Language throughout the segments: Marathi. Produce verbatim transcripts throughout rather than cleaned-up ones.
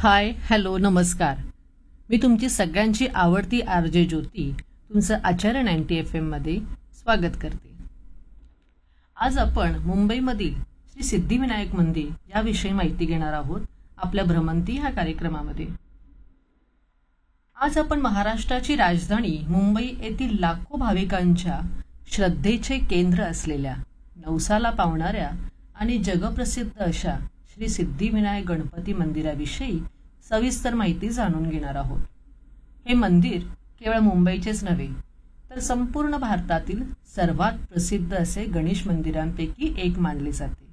हाय हॅलो नमस्कार. मी तुमची सगळ्यांची आवडती आर जे ज्योती तुमचं आचार्य नाईन्टी एफ एममध्ये स्वागत करते. आज आपण मुंबईमधील श्री सिद्धिविनायक मंदिर याविषयी माहिती घेणार आहोत आपल्या भ्रमंती ह्या कार्यक्रमामध्ये. आज आपण महाराष्ट्राची राजधानी मुंबई येथील लाखो भाविकांच्या श्रद्धेचे केंद्र असलेल्या नवसाला पावणाऱ्या आणि जगप्रसिद्ध अशा श्री सिद्धिविनायक गणपती मंदिराविषयी सविस्तर माहिती जाणून घेणार आहोत. हे मंदिर केवळ मुंबईचेच नव्हे तर संपूर्ण भारतातील सर्वात प्रसिद्ध असे गणेश मंदिरांपैकी एक मानले जाते.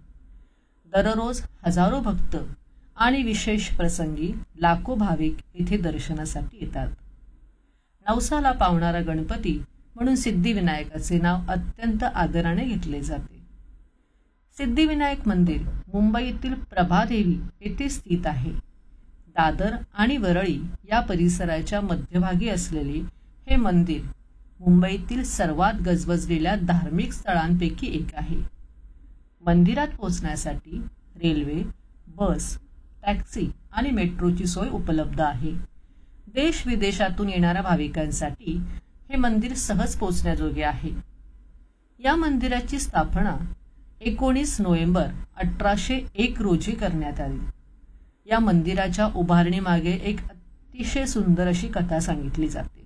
दररोज हजारो भक्त आणि विशेष प्रसंगी लाखो भाविक येथे दर्शनासाठी येतात. नवसाला पावणारा गणपती म्हणून सिद्धिविनायकाचे नाव अत्यंत आदराने घेतले जाते. सिद्धिविनायक मंदिर मुंबईतील प्रभादेवी येथे स्थित आहे. दादर आणि वरळी या परिसराच्या मध्यभागी असलेले हे मंदिर मुंबईतील सर्वात गजबजलेल्या धार्मिक स्थळांपैकी एक आहे. मंदिरात पोहोचण्यासाठी रेल्वे, बस, टॅक्सी आणि मेट्रोची सोय उपलब्ध आहे. देश विदेशातून येणाऱ्या भाविकांसाठी हे मंदिर सहज पोहोचण्याजोगे आहे. या मंदिराची स्थापना एकोणीस नोव्हेंबर अठराशे एक रोजी करण्यात आली. या मंदिराच्या उभारणीमागे एक अतिशय सुंदर अशी कथा सांगितली जाते.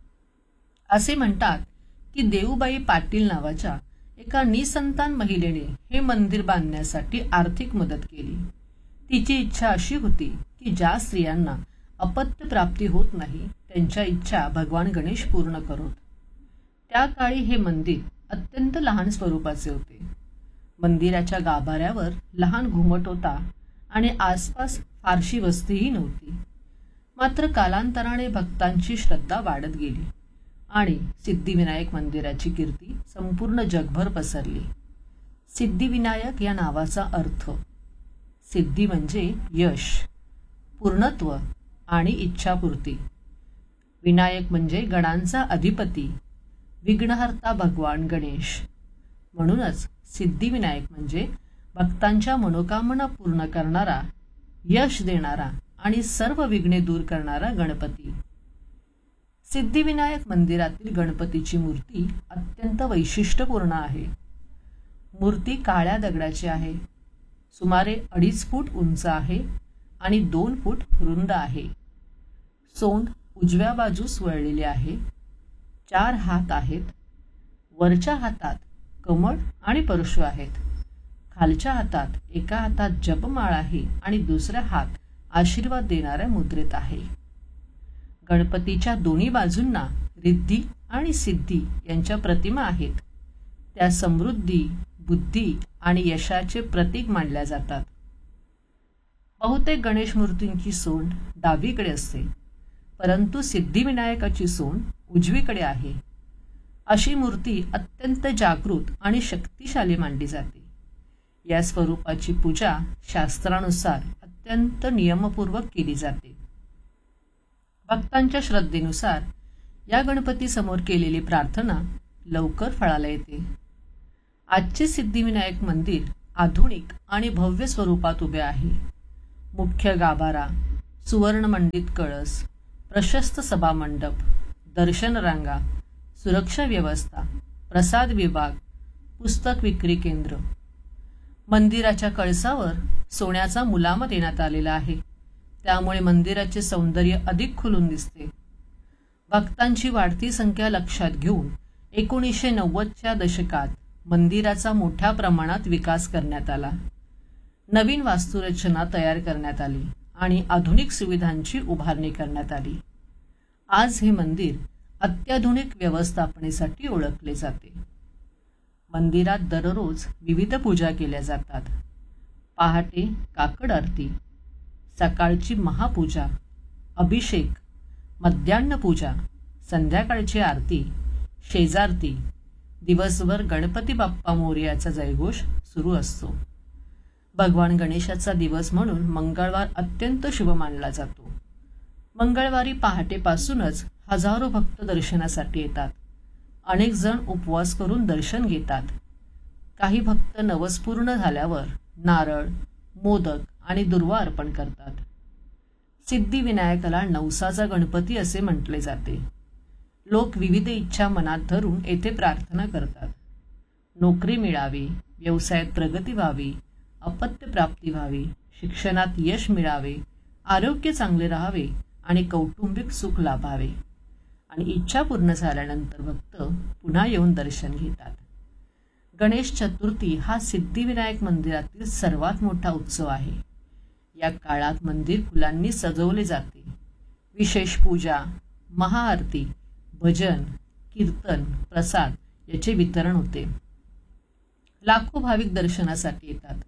असे म्हणतात की देऊबाई पाटील नावाच्या एका निसंतान महिलेने हे मंदिर बांधण्यासाठी आर्थिक मदत केली. तिची इच्छा अशी होती की ज्या स्त्रियांना अपत्य प्राप्ती होत नाही त्यांच्या इच्छा भगवान गणेश पूर्ण करोत. त्या काळी हे मंदिर अत्यंत लहान स्वरूपाचे होते. मंदिराच्या गाभाऱ्यावर लहान घुमट होता आणि आसपास फारशी वस्तीही नव्हती. मात्र कालांतराने भक्तांची श्रद्धा वाढत गेली आणि सिद्धिविनायक मंदिराची कीर्ती संपूर्ण जगभर पसरली. सिद्धिविनायक या नावाचा अर्थ सिद्धी म्हणजे यश, पूर्णत्व आणि इच्छापूर्ती. विनायक म्हणजे गणांचा अधिपती, विघ्नहर्ता भगवान गणेश. म्हणूनच सिद्धिविनायक म्हणजे भक्तांच्या मनोकामना पूर्ण करणारा, यश देणारा आणि सर्व विघ्ने दूर करणारा गणपती. सिद्धिविनायक मंदिरातील गणपतीची मूर्ती अत्यंत वैशिष्ट्यपूर्ण आहे. मूर्ती काळ्या दगडाची आहे. सुमारे अडीच फूट उंच आहे आणि दोन फूट रुंद आहे. सोंड उजव्या बाजूस वळलेली आहे. चार हात आहेत. वरच्या हातात कमळ आणि परशु आहेत. खालच्या हातात एका हातात जपमाळ आहे आणि दुसऱ्या हात आशीर्वाद देणाऱ्या मुद्रेत आहे. गणपतीच्या दोन्ही बाजूंना रिद्धी आणि सिद्धी यांच्या प्रतिमा आहेत. त्या समृद्धी, बुद्धी आणि यशाचे प्रतीक मानल्या जातात. बहुतेक गणेश मूर्तींची सोंड डावीकडे असते, परंतु सिद्धिविनायकाची सोंड उजवीकडे आहे. अशी मूर्ती अत्यंत जागृत आणि शक्तिशाली मानली जाते. या स्वरूपाची पूजा शास्त्रानुसार अत्यंत नियमपूर्वक केली जाते. भक्तांच्या श्रद्धेनुसार या गणपती समोर केलेली प्रार्थना लवकर फळाला येते. आजचे सिद्धिविनायक मंदिर आधुनिक आणि भव्य स्वरूपात उभे आहे. मुख्य गाभारा, सुवर्णमंडित कळस, प्रशस्त सभामंडप, दर्शन रांगा, सुरक्षा व्यवस्था, प्रसाद विभाग, पुस्तक विक्री केंद्र. मंदिराच्या कळसावर सोन्याचा मुलामा देण्यात आलेला आहे. त्यामुळे मंदिराचे सौंदर्य अधिक खुलून दिसते. भक्तांची वाढती संख्या लक्षात घेऊन एकोणीसशे नव्वदच्या दशकात मंदिराचा मोठ्या प्रमाणात विकास करण्यात आला. नवीन वास्तुरचना तयार करण्यात आली आणि आधुनिक सुविधांची उभारणी करण्यात आली. आज हे मंदिर अत्याधुनिक व्यवस्थापनेसाठी ओळखले जाते. मंदिरात दररोज विविध पूजा केल्या जातात. पहाटे काकड आरती, सकाळची महापूजा, अभिषेक, मध्यान्ह पूजा, संध्याकाळची आरती, शेजारती. दिवसभर गणपती बाप्पा मोरयाचा जयघोष सुरू असतो. भगवान गणेशाचा दिवस म्हणून मंगळवार अत्यंत शुभ मानला जातो. मंगळवारी पहाटेपासूनच हजारो भक्त दर्शनासाठी येतात. अनेक जण उपवास करून दर्शन घेतात. काही भक्त नवस पूर्ण झाल्यावर नारळ, मोदक आणि दुर्वा अर्पण करतात. सिद्धिविनायकाला नवसाचा गणपती असे म्हटले जाते. लोक विविध इच्छा मनात धरून येथे प्रार्थना करतात. नोकरी मिळावी, व्यवसायात प्रगती व्हावी, अपत्य प्राप्ती व्हावी, शिक्षणात यश मिळावे, आरोग्य चांगले राहावे आणि कौटुंबिक सुख लाभावे. आणि इच्छा पूर्ण झाल्यानंतर भक्त पुन्हा येऊन दर्शन घेतात. गणेश चतुर्थी हा सिद्धिविनायक मंदिरातील सर्वात मोठा उत्सव आहे. या काळात मंदिर फुलांनी सजवले जाते. विशेष पूजा, महाआरती, भजन, कीर्तन, प्रसाद याचे वितरण होते. लाखो भाविक दर्शनासाठी येतात.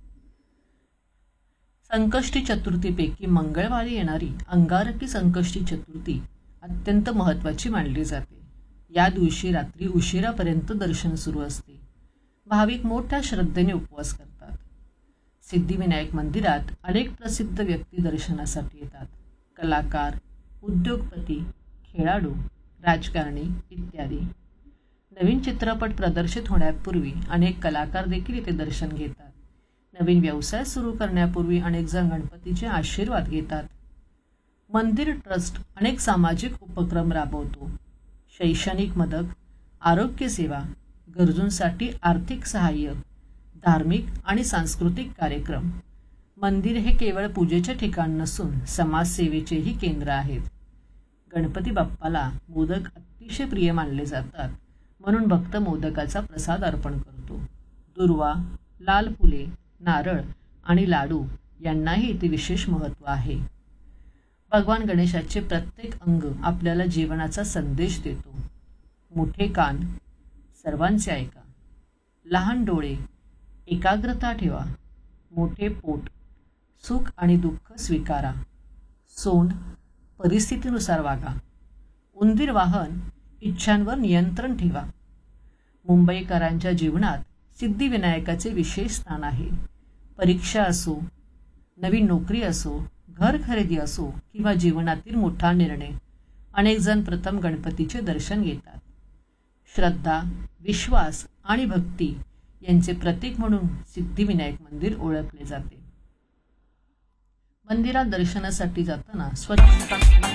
संकष्टी चतुर्थीपैकी मंगळवारी येणारी अंगारकी संकष्टी चतुर्थी अत्यंत महत्त्वाची मानली जाते. या दिवशी रात्री उशिरापर्यंत दर्शन सुरू असते. भाविक मोठ्या श्रद्धेने उपवास करतात. सिद्धिविनायक मंदिरात अनेक प्रसिद्ध व्यक्ती दर्शनासाठी येतात. कलाकार, उद्योगपती, खेळाडू, राजकारणी इत्यादी. नवीन चित्रपट प्रदर्शित होण्यापूर्वी अनेक कलाकार देखील इथे दर्शन घेतात. नवीन व्यवसाय सुरू करण्यापूर्वी अनेक जण गणपतीचे आशीर्वाद घेतात. मंदिर ट्रस्ट अनेक सामाजिक उपक्रम राबवतो. शैक्षणिक मदत, आरोग्य सेवा, गरजूंसाठी आर्थिक सहाय्य, धार्मिक आणि सांस्कृतिक कार्यक्रम. मंदिर हे केवळ पूजेचे ठिकाण नसून समाजसेवेचेही केंद्र आहेत. गणपती बाप्पाला मोदक अतिशय प्रिय मानले जातात, म्हणून भक्त मोदकाचा प्रसाद अर्पण करतो. दुर्वा, लाल फुले, नारळ आणि लाडू यांनाही इथे विशेष महत्त्व आहे. भगवान गणेशाचे प्रत्येक अंग आपल्याला जीवनाचा संदेश देतो. मोठे कान, सर्वांचे ऐका. लहान डोळे, एकाग्रता ठेवा. मोठे पोट, सुख आणि दुःख स्वीकारा. सोंड, परिस्थितीनुसार वागा. उंदीर वाहन, इच्छांवर नियंत्रण ठेवा. मुंबईकरांच्या जीवनात सिद्धिविनायकाचे विशेष स्थान आहे. परीक्षा असो, नवीन नोकरी असो, घर खरेदी असो किंवा जीवनातील मोठा निर्णय, अनेक जण प्रथम गणपतीचे दर्शन घेतात. श्रद्धा, विश्वास आणि भक्ती यांचे प्रतीक म्हणून सिद्धिविनायक मंदिर ओळखले जाते. मंदिरात दर्शनासाठी जाताना स्वच्छता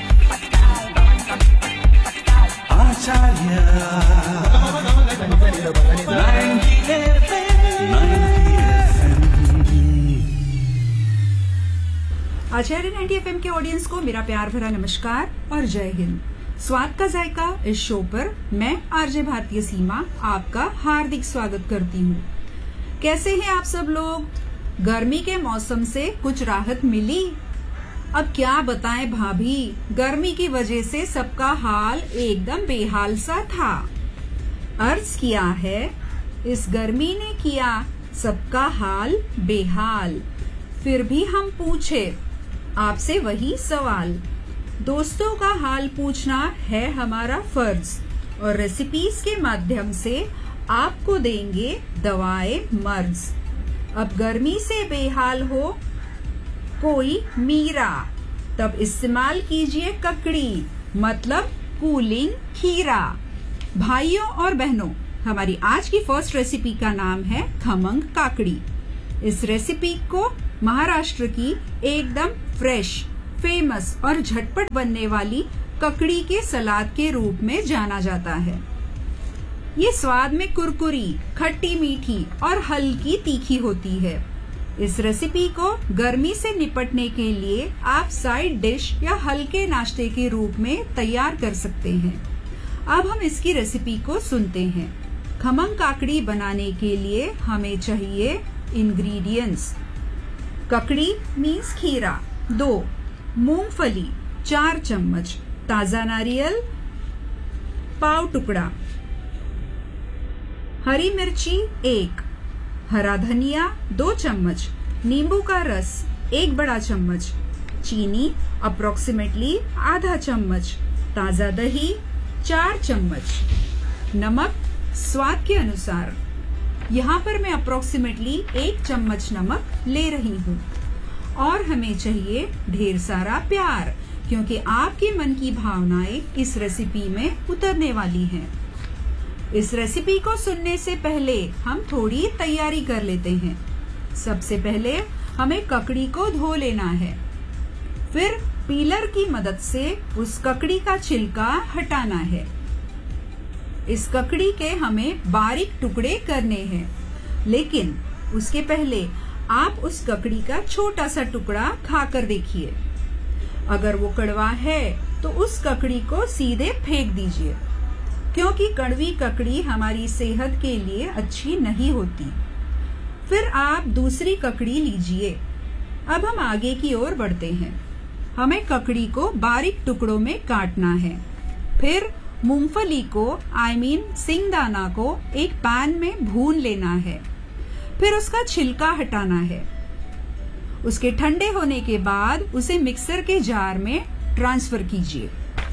आचार्य नाइंटी एफ एम के ऑडियंस को मेरा प्यार भरा नमस्कार और जय हिंद। स्वाद का जायका इस शो पर मैं आरजे भारतीय सीमा आपका हार्दिक स्वागत करती हूँ। कैसे हैं आप सब लोग? गर्मी के मौसम से कुछ राहत मिली? अब क्या बताएं भाभी, गर्मी की वजह से सबका हाल एकदम बेहाल सा था। अर्ज किया है, इस गर्मी ने किया सबका हाल बेहाल। फिर भी हम पूछे आपसे वही सवाल। दोस्तों का हाल पूछना है हमारा फर्ज और रेसिपीज के माध्यम से आपको देंगे दवाएं मर्ज। अब गर्मी से बेहाल हो कोई मीरा, तब इस्तेमाल कीजिए ककड़ी, मतलब कूलिंग खीरा। भाइयों और बहनों, हमारी आज की फर्स्ट रेसिपी का नाम है खमंग काकड़ी। इस रेसिपी को महाराष्ट्र की एकदम फ्रेश, फेमस और झटपट बनने वाली ककड़ी के सलाद के रूप में जाना जाता है। ये स्वाद में कुरकुरी, खट्टी मीठी और हल्की तीखी होती है। इस रेसिपी को गर्मी से निपटने के लिए आप साइड डिश या हल्के नाश्ते के रूप में तैयार कर सकते हैं। अब हम इसकी रेसिपी को सुनते हैं। खमंग काकड़ी बनाने के लिए हमें चाहिए इंग्रेडिएंट्स। ककड़ी मीन्स खीरा दो, मूंगफली चार चम्मच, ताजा नारियल पाव टुकड़ा, हरी मिर्ची एक, हरा धनिया दो चम्मच, नींबू का रस एक बड़ा चम्मच, चीनी अप्रोक्सीमेटली आधा चम्मच, ताजा दही चार चम्मच, नमक स्वाद के अनुसार। यहाँ पर मैं अप्रोक्सीमेटली एक चम्मच नमक ले रही हूँ। और हमें चाहिए ढेर सारा प्यार, क्योंकि आपके मन की भावनाएं इस रेसिपी में उतरने वाली हैं। इस रेसिपी को सुनने से पहले हम थोड़ी तैयारी कर लेते हैं। सबसे पहले हमें ककड़ी को धो लेना है। फिर पीलर की मदद से उस ककड़ी का छिलका हटाना है। इस ककड़ी के हमें बारीक टुकड़े करने हैं, लेकिन उसके पहले आप उस ककड़ी का छोटा सा टुकड़ा खाकर देखिए। अगर वो कड़वा है तो उस ककड़ी को सीधे फेंक दीजिए, क्योंकि कड़वी ककड़ी हमारी सेहत के लिए अच्छी नहीं होती। फिर आप दूसरी ककड़ी लीजिए। अब हम आगे की ओर बढ़ते हैं। हमें ककड़ी को बारीक टुकड़ों में काटना है। फिर मूंगफली को आई मीन सिंगदाना को एक पैन में भून लेना है। फिर उसका छिलका हटाना है। उसके ठंडे होने के बाद उसे मिक्सर के जार में ट्रांसफर कीजिए।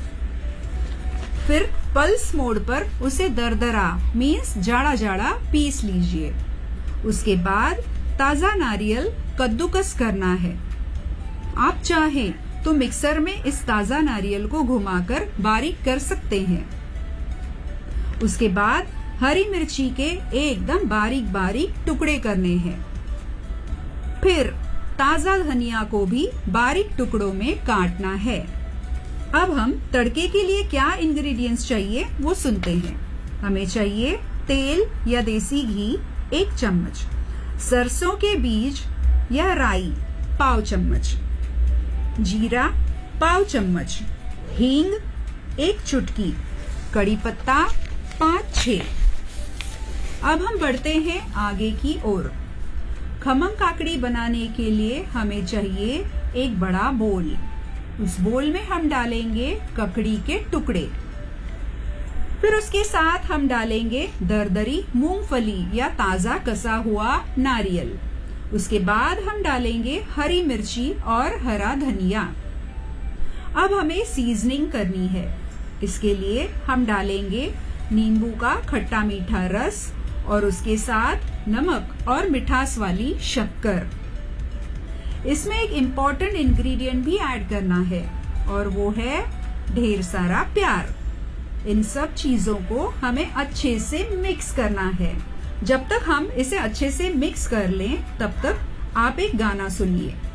फिर पल्स मोड पर उसे दरदरा मीन्स जाड़ा जाड़ा पीस लीजिए। उसके बाद ताजा नारियल कद्दूकस करना है। आप चाहें तो मिक्सर में इस ताजा नारियल को घुमाकर बारीक कर सकते हैं। उसके बाद हरी मिर्ची के एकदम बारीक बारीक टुकड़े करने हैं। फिर ताजा धनिया को भी बारीक टुकड़ों में काटना है। अब हम तड़के के लिए क्या इंग्रेडिएंट्स चाहिए वो सुनते हैं। हमें चाहिए तेल या देसी घी एक चम्मच, सरसों के बीज या राई पाव चम्मच, जीरा पाव चम्मच, हींग एक चुटकी, कड़ी पत्ता पाँच छह। अब हम बढ़ते हैं आगे की ओर। खमन काकड़ी बनाने के लिए हमें चाहिए एक बड़ा बोल। उस बोल में हम डालेंगे ककड़ी के टुकड़े। फिर उसके साथ हम डालेंगे दरदरी मूंगफली या ताजा कसा हुआ नारियल। उसके बाद हम डालेंगे हरी मिर्ची और हरा धनिया। अब हमें सीजनिंग करनी है। इसके लिए हम डालेंगे नींबू का खट्टा मीठा रस और उसके साथ नमक और मिठास वाली शक्कर। इसमें एक इम्पॉर्टेंट इंग्रेडिएंट भी ऐड करना है और वो है ढेर सारा प्यार। इन सब चीजों को हमें अच्छे से मिक्स करना है। जब तक हम इसे अच्छे से मिक्स कर लें तब तक आप एक गाना सुनिए।